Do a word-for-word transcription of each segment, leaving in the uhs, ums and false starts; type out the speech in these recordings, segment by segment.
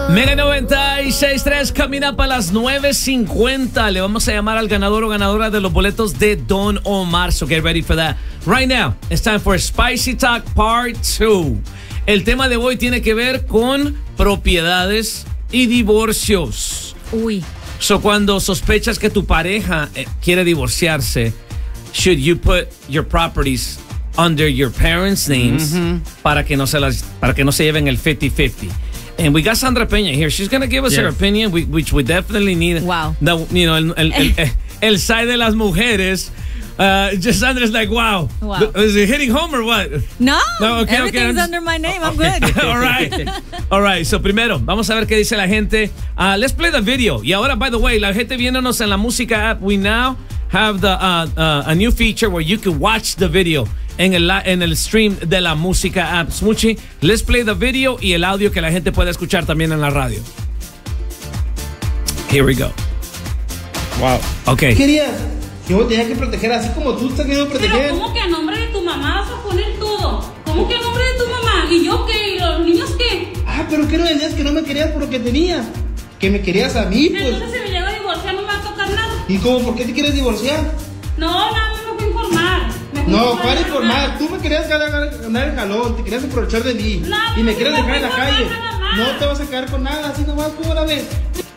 Mega noventa y seis punto tres, camina para las nueve cincuenta. Le vamos a llamar al ganador o ganadora de los boletos de Don Omar. So get ready for that. Right now, it's time for Spicy Talk Part two. El tema de hoy tiene que ver con propiedades y divorcios. Uy. So cuando sospechas que tu pareja eh, quiere divorciarse, should you put your properties under your parents' names mm-hmm. para que no se las para que no se lleven el fifty fifty? And we got Sandra Peña here. She's going to give us yes. her opinion, which we definitely need. Wow. The, you know, el, el, el, el side de las mujeres. Uh, just Sandra's like, wow. Wow. Is it hitting home or what? No. no okay, everything's okay. under my name. I'm good. All right. All right. So primero, vamos a ver qué dice la gente. Uh, let's play the video. Y ahora, by the way, la gente viéndonos en la música app, we now have the uh, uh, a new feature where you can watch the video en el, en el stream de la música app. Smoochie, let's play the video y el audio que la gente pueda escuchar también en la radio. Here we go. Wow. Okay. Querías, yo tenía que proteger así como tú estás queriendo proteger. Pero ¿cómo que a nombre de tu mamá vas a poner todo? ¿Cómo que a nombre de tu mamá? ¿Y yo qué? ¿Y los niños qué? Ah, pero ¿qué no decías que no me querías por lo que tenías? Que me querías a mí, pues. Entonces si me llego a divorciar no me va a tocar nada. ¿Y cómo? ¿Por qué te quieres divorciar? No, nada más me fui a informar. No, para informar. Tú me querías ganar, ganar el jalón, te querías aprovechar de mí. No, y me quieres dejar en la calle. Más. No te vas a quedar con nada, así nomás, ¿cómo la ves?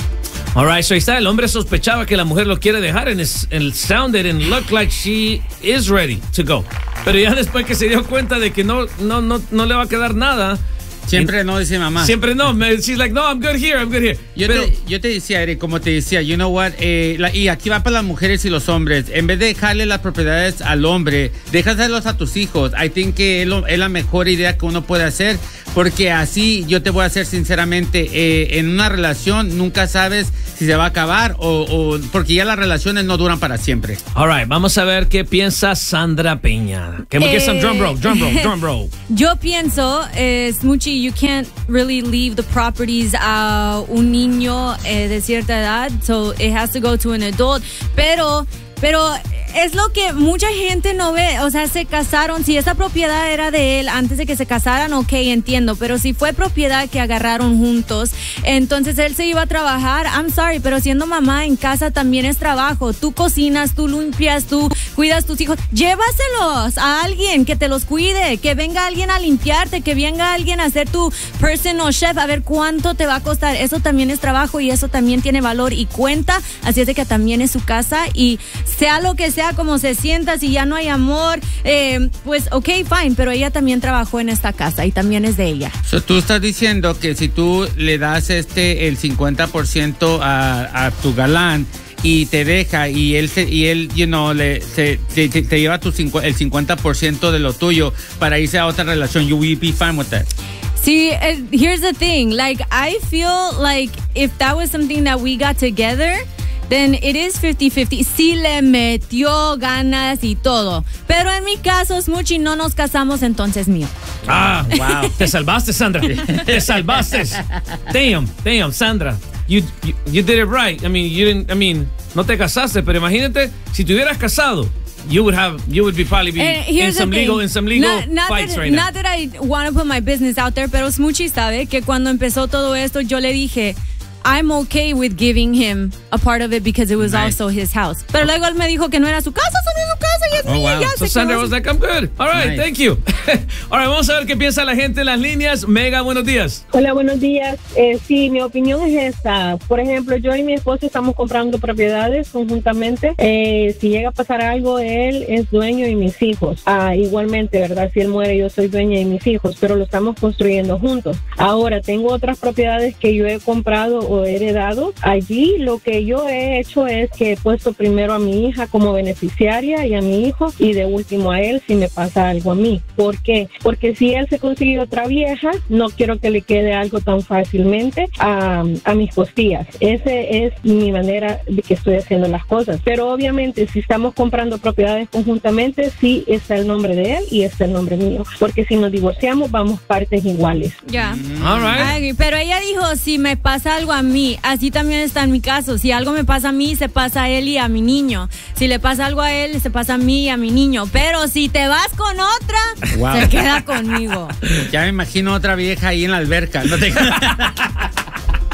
All right, so ahí está. El hombre sospechaba que la mujer lo quiere dejar and it sounded and looked like she is ready to go. Pero ya después que se dio cuenta de que no, no, no, no le va a quedar nada. Siempre no, dice mamá. Siempre no. She's like, no, I'm good here, I'm good here. Yo, Pero, te, yo te decía, Eric, como te decía, you know what, eh, la, y aquí va para las mujeres y los hombres. En vez de dejarle las propiedades al hombre, déjaselos a tus hijos. I think que es, lo, es la mejor idea que uno puede hacer, porque así, yo te voy a hacer sinceramente, eh, en una relación nunca sabes si se va a acabar o, o porque ya las relaciones no duran para siempre. All right, vamos a ver qué piensa Sandra Peña. Que me eh, get some drum roll, drum roll, drum roll. Yo pienso, eh, Smoochie, you can't really leave the properties a un niño eh, de cierta edad, so it has to go to an adult. Pero, pero es lo que mucha gente no ve. O sea, se casaron. Si esa propiedad era de él antes de que se casaran, ok, entiendo. Pero si fue propiedad que agarraron juntos, entonces él se iba a trabajar. I'm sorry, pero siendo mamá en casa también es trabajo. Tú cocinas, tú limpias, tú cuidas tus hijos. Llévaselos a alguien que te los cuide, que venga alguien a limpiarte, que venga alguien a ser tu personal chef, a ver cuánto te va a costar. Eso también es trabajo y eso también tiene valor y cuenta. Así es de que también es su casa y sea lo que sea, como se sienta, si ya no hay amor, eh, pues ok, fine, pero ella también trabajó en esta casa y también es de ella. So, tú estás diciendo que si tú le das este el cincuenta por ciento a, a tu galán y te deja y él se, y él you know le se, te, te, te lleva tu cincu, el cincuenta por ciento de lo tuyo para irse a otra relación, you will be fine with that? See, uh, here's the thing, like I feel like if that was something that we got together, then it is fifty fifty. Sí le metió ganas y todo. Pero en mi caso, Smoochie, no nos casamos, entonces mío. Ah, wow. Te salvaste, Sandra. Te salvaste. Damn, damn, Sandra. You, you, you did it right. I mean, you didn't, I mean, no te casaste, pero imagínate, si te hubieras casado, you would have, you would be probably be in some legal, in some legal not, not fights that, right now. Not that I want to put my business out there, pero Smoochie sabe que cuando empezó todo esto, yo le dije, I'm okay with giving him a part of it because it was nice. Also his house. Pero luego él me dijo que no era su casa, solo era su casa y es oh, mía. Wow. Ya so se Sandra quedó. was like, I'm good. All right, nice. Thank you. All right, vamos a ver qué piensa la gente en las líneas. Mega, buenos días. Hola, buenos días. Eh, sí, mi opinión es esta. Por ejemplo, yo y mi esposo estamos comprando propiedades conjuntamente. Eh, si llega a pasar algo, él es dueño y mis hijos. Ah, igualmente, ¿verdad? Si él muere, yo soy dueña y mis hijos, pero lo estamos construyendo juntos. Ahora, tengo otras propiedades que yo he comprado o heredado. Allí lo que yo he hecho es que he puesto primero a mi hija como beneficiaria y a mi hijo y de último a él si me pasa algo a mí. ¿Por qué? Porque si él se consigue otra vieja, no quiero que le quede algo tan fácilmente a, a mis costillas. Esa es mi manera de que estoy haciendo las cosas. Pero obviamente si estamos comprando propiedades conjuntamente, sí está el nombre de él y está el nombre mío. Porque si nos divorciamos, vamos partes iguales. Ya. Yeah. All right. Ay, pero ella dijo, si me pasa algo a mí, así también está en mi caso. Si algo me pasa a mí, se pasa a él y a mi niño. Si le pasa algo a él, se pasa a mí y a mi niño. Pero si te vas con otra, wow, se queda conmigo. Ya me imagino otra vieja ahí en la alberca. No te...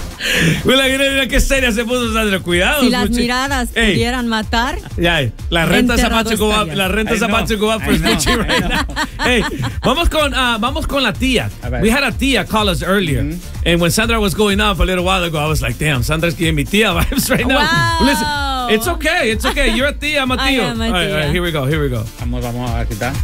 Mira, mira, mira qué seria se puso Sandra. Cuidado. Si las muchi- miradas Ey. pudieran matar. Yeah, la renta is Enterrado about to go up. estaría. La renta is I about know. to go up for I know. Smoochie right I know. now. Hey, vamos con, uh, vamos con la tía. A ver. We had a tía call us earlier. And when Sandra was going off a little while ago, I was like, damn, Sandra's giving me tía vibes right now. Wow. Listen, it's okay. It's okay. You're a tía, I'm a I tío. am a All right, all right, tía. here we go. Here we go. Vamos, vamos a quitar.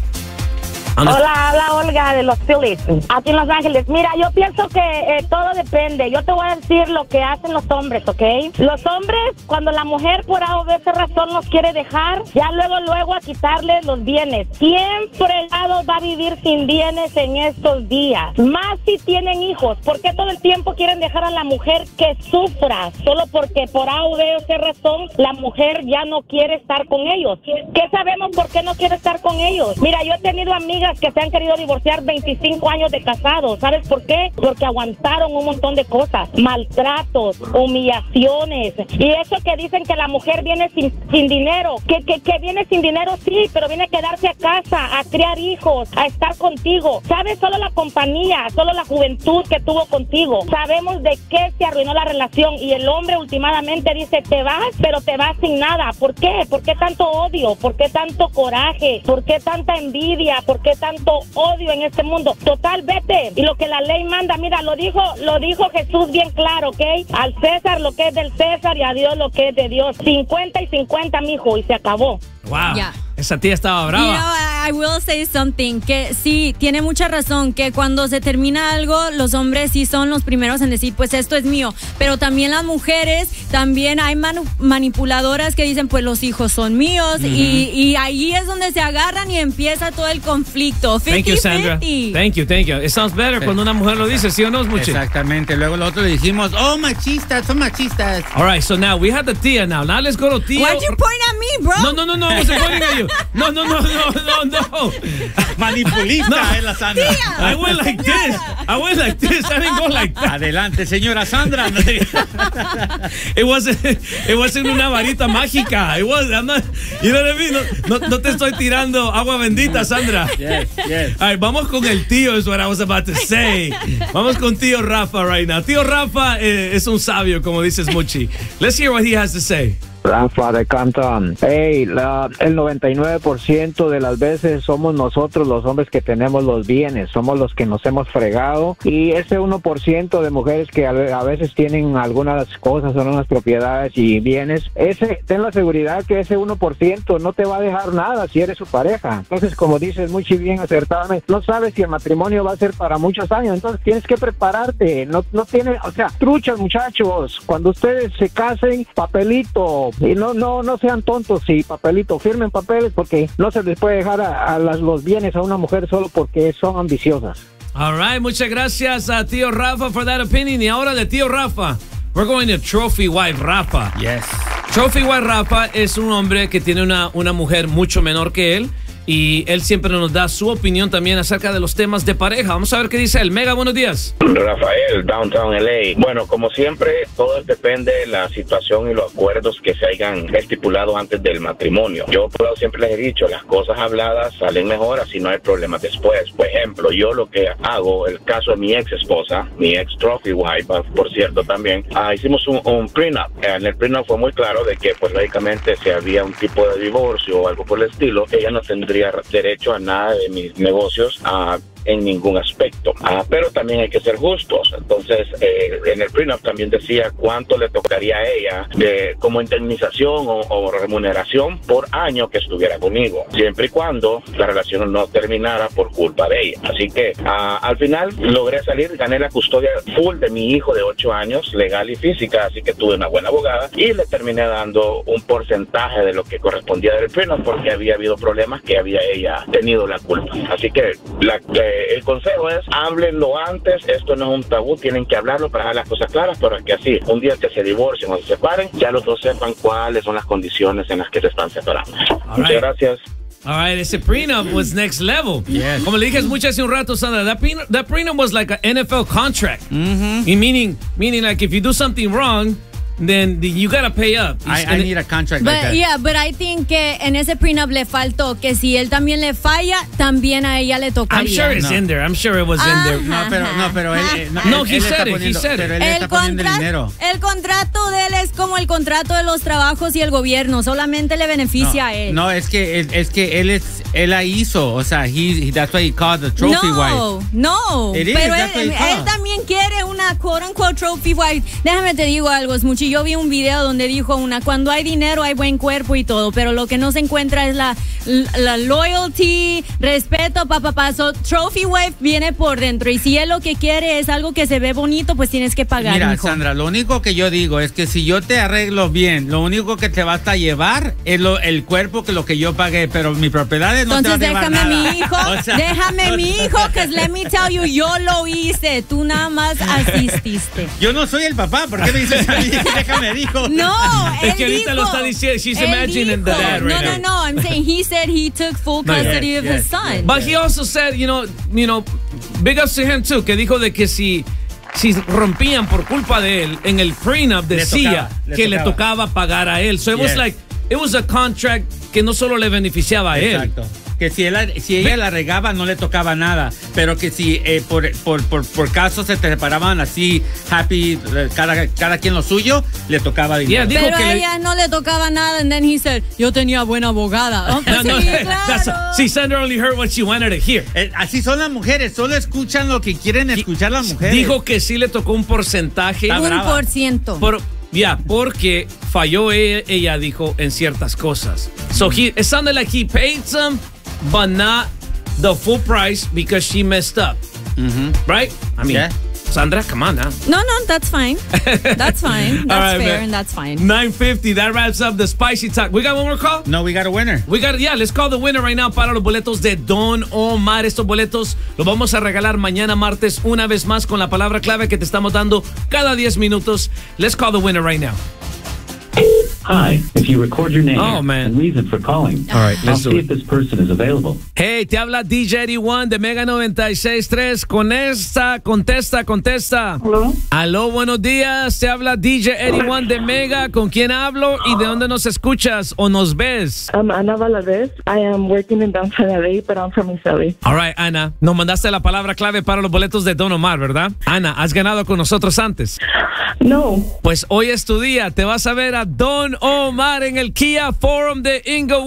Hola, habla Olga de los Phillies, aquí en Los Ángeles. Mira, yo pienso que eh, todo depende. Yo te voy a decir lo que hacen los hombres, ¿ok? Los hombres, cuando la mujer por A o B razón nos quiere dejar, ya luego, luego a quitarle los bienes. ¿Quién fregado va a vivir sin bienes en estos días? Más si tienen hijos. ¿Por qué todo el tiempo quieren dejar a la mujer que sufra? Solo porque por A o B razón la mujer ya no quiere estar con ellos. ¿Qué sabemos por qué no quiere estar con ellos? Mira, yo he tenido amigas que se han querido divorciar veinticinco años de casados. ¿Sabes por qué? Porque aguantaron un montón de cosas, maltratos, humillaciones. Y eso que dicen que la mujer viene sin, sin dinero, que, que, que viene sin dinero, sí, pero viene a quedarse a casa, a criar hijos, a estar contigo. ¿Sabes? Solo la compañía, solo la juventud que tuvo contigo. Sabemos de qué se arruinó la relación y el hombre últimamente dice, te vas, pero te vas sin nada. ¿Por qué? ¿Por qué tanto odio? ¿Por qué tanto coraje? ¿Por qué tanta envidia? ¿Por qué tanto odio en este mundo? Total, vete. Y lo que la ley manda, mira, lo dijo, lo dijo Jesús bien claro, ¿ok? Al César lo que es del César y a Dios lo que es de Dios. cincuenta y cincuenta, mijo, y se acabó. Wow. Yeah. Esa tía estaba You brava. know, I, I will say something, que sí, tiene mucha razón, que cuando se termina algo, los hombres sí son los primeros en decir, pues esto es mío, pero también las mujeres, también hay manu- manipuladoras que dicen, pues los hijos son míos, y, y ahí es donde se agarran y empieza todo el conflicto. Thank you, Sandra. Thank you, thank you. It sounds better cuando una mujer lo dice, ¿sí o no, Smoochie? Exactamente. Luego nosotros le dijimos, oh, machistas, son machistas. All right, so now we have the tía now. Now let's go to tío. Why'd you point at me, bro? No, no, no, no, I wasn't pointing at you. No, no, no, no, no, no. Manipulista No. es la Sandra. I went like this. I went like this. I didn't go like that. Adelante, señora Sandra. It wasn't, it wasn't una varita mágica. It was, I'm not, you know what I mean? No, no, no te estoy tirando agua bendita, Sandra. Yes, yes. All right, vamos con el tío, is what I was about to say. Vamos con tío Rafa right now. Tío Rafa eh, es un sabio, como dice Smoochie. Let's hear what he has to say. Rafa de Canton. Hey, la, el noventa y nueve por ciento de las veces somos nosotros los hombres que tenemos los bienes, somos los que nos hemos fregado, y ese uno por ciento de mujeres que a, a veces tienen algunas cosas, son unas propiedades y bienes, ese, ten la seguridad que ese uno por ciento no te va a dejar nada si eres su pareja. Entonces, como dices muy bien acertadamente, no sabes si el matrimonio va a ser para muchos años, entonces tienes que prepararte. No, no tiene, o sea, truchas, muchachos, cuando ustedes se casen, papelito. Y no, no, no sean tontos, y papelito, firmen papeles, porque no se les puede dejar a, a las, los bienes a una mujer solo porque son ambiciosas. All right, muchas gracias a tío Rafa for that opinion. Y ahora de tío Rafa, we're going to Trophy Wife Rafa. Yes. Trophy Wife Rafa es un hombre que tiene una, una mujer mucho menor que él, y él siempre nos da su opinión también acerca de los temas de pareja. Vamos a ver qué dice él. Mega, buenos días. Rafael, Downtown L A. Bueno, como siempre, todo depende de la situación y los acuerdos que se hayan estipulado antes del matrimonio. Yo por siempre les he dicho, las cosas habladas salen mejor, así no hay problemas después. Por ejemplo, yo lo que hago, el caso de mi ex esposa, mi ex trophy wife, por cierto, también, uh, hicimos un, un prenup. En el prenup fue muy claro de que, pues, lógicamente, si había un tipo de divorcio o algo por el estilo, ella no tendría derecho a nada de mis negocios a en ningún aspecto, ah, pero también hay que ser justos. Entonces, eh, en el prenup también decía cuánto le tocaría a ella de, como indemnización o, o remuneración por año que estuviera conmigo, siempre y cuando la relación no terminara por culpa de ella. Así que ah, al final logré salir, gané la custodia full de mi hijo de ocho años, legal y física, así que tuve una buena abogada y le terminé dando un porcentaje de lo que correspondía del prenup, porque había habido problemas que había ella tenido la culpa. Así que la eh, el consejo es, háblenlo antes, esto no es un tabú, tienen que hablarlo para dejar las cosas claras, para que así, un día que se divorcien o se separen, ya los dos sepan cuáles son las condiciones en las que se están separando. All Muchas right. gracias. All right, ese prenup was next level. Yes. Como le dije mucho hace un rato, Sandra, that prenup, that prenup was like an N F L contract. Mm-hmm. Y meaning, meaning like if you do something wrong, then you gotta pay up. I, I need a contract But like that. yeah, but I think que en ese prenup le faltó que si él también le falla, también a ella le tocaría. I'm sure it's No. in there. I'm sure it was in there. No, pero, no, pero él, eh, no, No, él- he él said está it, he poniendo, said it. pero él está El, poniendo contra- dinero. el contrato de él es como el contrato de los trabajos y el gobierno, solamente le beneficia a él. No, es que es, es que él es él la hizo, o sea, he, that's why he called the trophy no, wife. no, It is, pero that's what él, he él called. también quiere una quote unquote trophy wife. Déjame te digo algo, Smoochie, yo vi un video donde dijo una, cuando hay dinero hay buen cuerpo y todo, pero lo que no se encuentra es la, la loyalty, respeto, papá, pa, so, trophy wife viene por dentro y si él lo que quiere es algo que se ve bonito, pues tienes que pagar, Mira, mijo. Sandra, lo único que yo digo es que si yo te arreglo bien, lo único que te vas a llevar es lo, el cuerpo que lo que yo pagué, pero mi propiedad no Entonces te va a llevar déjame nada. mi hijo, O sea, déjame mi hijo, que let me tell you, yo lo hice, tú nada más asististe. Yo no soy el papá, ¿por qué me dices a mí? Déjame, dijo. No, Es él que ahorita dijo, lo está diciendo. She's él imagining the dijo. dad right No, no, now. no, I'm saying he said he took full No, custody yes, of yes, his son. But he also said, you know, you know, big ups to him too, que dijo de que si si rompían por culpa de él en el prenup decía tocaba, le que le tocaba. tocaba pagar a él. So it was Yes. like it was a contract que no solo le beneficiaba a él. Exacto. Que si, él, si ella la regaba no le tocaba nada, pero que si eh, por, por, por, por caso se separaban así, happy, eh, cada, cada quien lo suyo, le tocaba dinero. Yeah, dijo Pero que a le- ella no le tocaba nada, and then he said, yo tenía buena abogada. Oh, pues No, no, sí, that's- claro. see, Sandra only heard what she wanted to hear. Eh, así son las mujeres, solo escuchan lo que quieren escuchar las mujeres. Dijo que sí le tocó un porcentaje. Está Un brava. por ciento. Por, ya, porque falló ella, ella dijo en ciertas cosas. So he, it sounded like he paid some, but not the full price because she messed up. Right? I mean, Yeah. Sandra, come on now. No, no, that's fine. That's fine. That's All right, fair man. and that's fine. nine fifty, that wraps up the Spicy Talk. We got one more call? No, we got a winner. We got, yeah, let's call the winner right now para los boletos de Don Omar. Estos boletos los vamos a regalar mañana martes una vez más con la palabra clave que te estamos dando cada diez minutos. Let's call the winner right now. Hi, if you record your name Oh, man. and reason for calling, All right, I'll let's do see it. if this person is available. Hey, te habla D J eighty-one de Mega noventa y seis punto tres. Con esta, contesta, contesta. Hello? Aló, buenos días. Te habla D J eighty-one de Mega. ¿Con quién hablo y de dónde nos escuchas o nos ves? I'm Ana Valadez. I am working in downtown L A, but I'm from East L A. All right, Ana. Nos mandaste la palabra clave para los boletos de Don Omar, ¿verdad? Ana, ¿has ganado con nosotros antes? No. Pues hoy es tu día. Te vas a ver a Don Omar en el Kia Forum de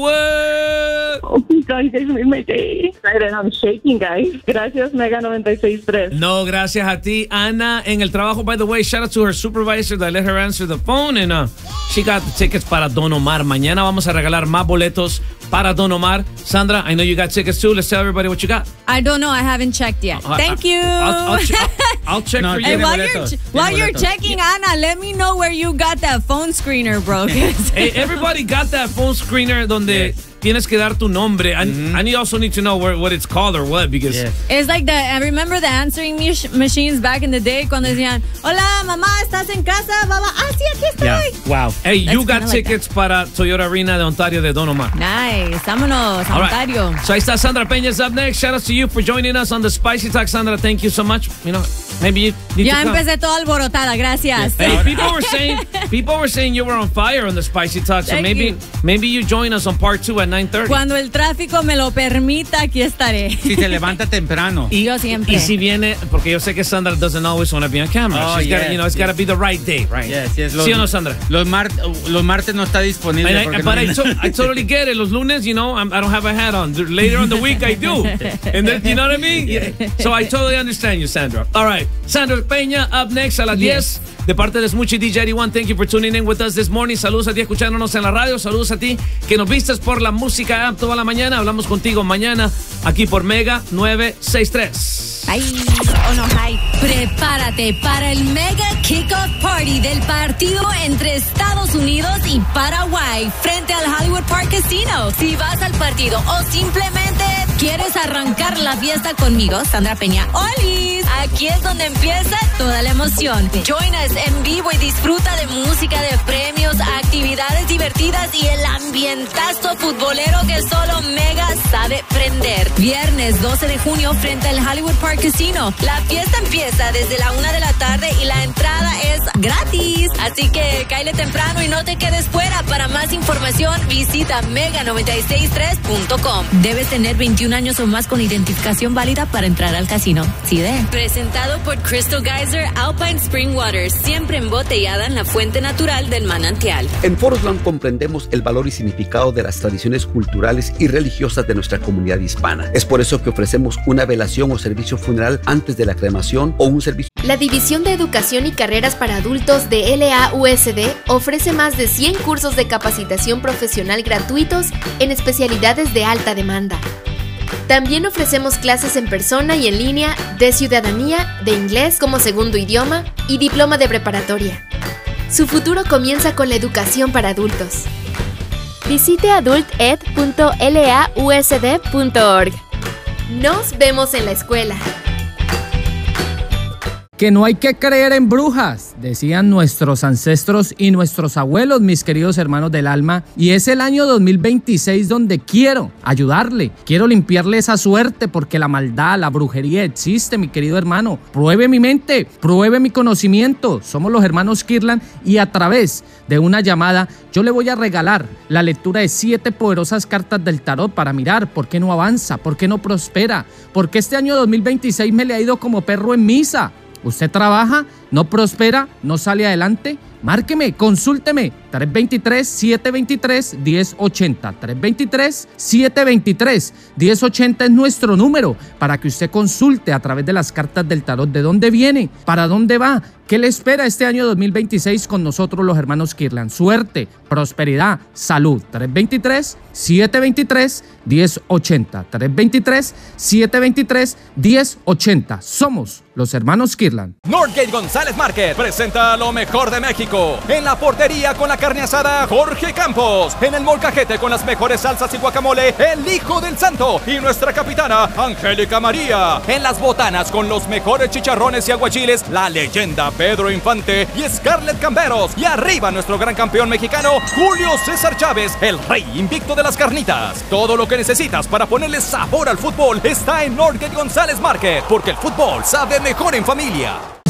Inglewood. Oh, God, you guys made my day. Excited. I'm shaking, guys. Gracias, Mega noventa y seis punto tres. No, gracias a ti, Ana. En el trabajo, by the way, shout out to her supervisor that let her answer the phone and uh, she got the tickets para Don Omar. Mañana vamos a regalar más boletos para Don Omar. Sandra, I know you got tickets too. Let's tell everybody what you got. I don't know. I haven't checked yet. I- Thank I- you. I'll, I'll, che- I'll- I'll check No, for you. Hey, Tiene while boletos, you're, tiene while you're boletos. checking, Ana, let me know where you got that phone screener, bro. Hey, everybody got that phone screener donde tienes que dar tu nombre. I, I need also need to know where, what it's called or what because Yes. It's like the, I remember the answering mach- machines back in the day cuando decían, hola, mamá, ¿estás en casa? Baba, ah, sí, aquí estoy. Yeah. Wow. hey, you That's got kinda like tickets para Toyota Arena de Ontario de Don Omar. Nice. Vámonos, All right. Ontario. So ahí está Sandra Peña's up next. Shout out to you for joining us on the Spicy Talk, Sandra. Thank you so much. You know, maybe you need Ya to come. empecé toda alborotada, gracias. Hey, people were saying people were saying you were on fire on the Spicy Talk. So Thank maybe you. maybe you join us on part two at nine thirty. Cuando el tráfico me lo permita, aquí estaré. Si se levanta temprano. Y, Yo siempre. y si viene, porque yo sé que Sandra doesn't always want to be on camera. Oh, She's gotta, yes, you know, it's got to be the right day, right? Yes, yes, los, ¿Sí o no, Sandra? Los, mar- los martes no está disponible. And I, porque but no I, viene. to, I totally get it. Los lunes, you know, I'm, I don't have a hat on. Later on the week, I do. And then, you know what I mean? Yeah. So I totally understand you, Sandra. All right. Sandra Peña up next a las Yes. diez. De parte de Smoochie D J eighty-one, thank you for tuning in with us this morning. Saludos a ti escuchándonos en la radio. Saludos a ti que nos vistes por la música app toda la mañana. Hablamos contigo mañana aquí por Mega novecientos sesenta y tres. Ay, oh no, hi. Prepárate para el Mega Kickoff Party del partido entre Estados Unidos y Paraguay frente al Hollywood Park Casino. Si vas al partido o simplemente quieres arrancar la fiesta conmigo, Sandra Peña, ¡olis! Aquí es donde empieza toda la emoción. Join us en vivo y disfruta de música, de premios, actividades divertidas y el ambientazo futbolero que solo Mega sabe prender. Viernes doce de junio frente al Hollywood Park Casino. La fiesta empieza desde la una de la tarde y la entrada es gratis. Así que cáele temprano y no te quedes fuera. Para más información, visita mega noventa y seis tres punto com. Debes tener veintiún años o más con identificación válida para entrar al casino. ¿Sí de? Presentado por Crystal Geyser Alpine Spring Water, siempre embotellada en la fuente natural del manantial. En Forestland comprendemos el valor y significado de las tradiciones culturales y religiosas de nuestra comunidad hispana. Es por eso que ofrecemos una velación o servicio funeral antes de la cremación o un servicio. La División de Educación y Carreras para Adultos de L A U S D ofrece más de cien cursos de capacitación profesional gratuitos en especialidades de alta demanda. También ofrecemos clases en persona y en línea de ciudadanía, de inglés como segundo idioma y diploma de preparatoria. Su futuro comienza con la educación para adultos. Visite adult ed punto l a u s d punto org. Nos vemos en la escuela. Que no hay que creer en brujas, decían nuestros ancestros y nuestros abuelos, mis queridos hermanos del alma. Y es el año dos mil veintiséis donde quiero ayudarle, quiero limpiarle esa suerte, porque la maldad, la brujería existe, mi querido hermano. Pruebe mi mente, pruebe mi conocimiento. Somos los hermanos Kirtland y a través de una llamada yo le voy a regalar la lectura de siete poderosas cartas del tarot para mirar por qué no avanza, por qué no prospera, porque este año dos mil veintiséis me le ha ido como perro en misa. ¿Usted trabaja, no prospera, no sale adelante? Márqueme, consúlteme, tres dos tres, siete dos tres, uno cero ocho cero. tres dos tres, siete dos tres, uno cero ocho cero es nuestro número para que usted consulte a través de las cartas del tarot de dónde viene, para dónde va, qué le espera este año dos mil veintiséis con nosotros los hermanos Kirtland. Suerte, prosperidad, salud. tres dos tres, siete dos tres, uno cero ocho cero. tres dos tres, siete dos tres, uno cero ocho cero. Somos los hermanos Kirtland. Northgate González Market presenta lo mejor de México. En la portería con la carne asada Jorge Campos. En el molcajete con las mejores salsas y guacamole el Hijo del Santo y nuestra capitana Angélica María. En las botanas con los mejores chicharrones y aguachiles la leyenda Pedro Infante y Scarlett Camberos. Y arriba nuestro gran campeón mexicano Julio César Chávez, el rey invicto de las carnitas. Todo lo que necesitas para ponerle sabor al fútbol está en Northgate González Market, porque el fútbol sabe mejor en familia.